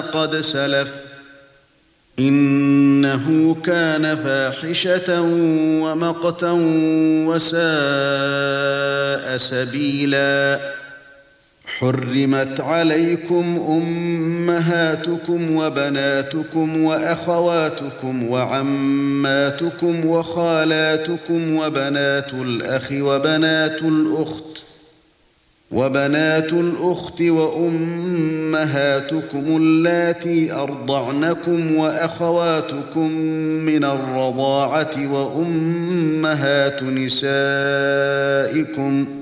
قد سلف إنه كان فاحشة ومقتا وساء سبيلا حرمت عليكم أمهاتكم وبناتكم وأخواتكم وعماتكم وخالاتكم وبنات الأخ وبنات الأخت وأمهاتكم اللاتي أرضعنكم وأخواتكم من الرضاعة وأمهات نسائكم